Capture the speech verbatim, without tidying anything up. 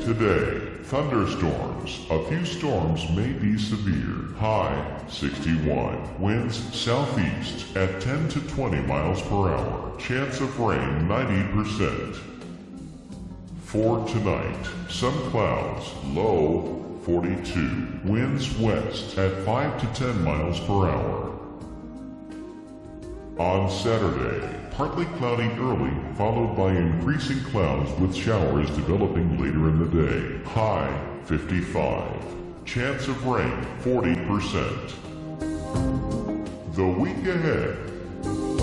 today. Thunderstorms. A few storms may be severe. High sixty-one. Winds southeast at ten to twenty miles per hour. Chance of rain ninety percent. For tonight, some clouds. Low forty-two. Winds west at five to ten miles per hour. On Saturday, partly cloudy early, followed by increasing clouds with showers developing later in the day. High fifty-five. Chance of rain forty percent. The week ahead.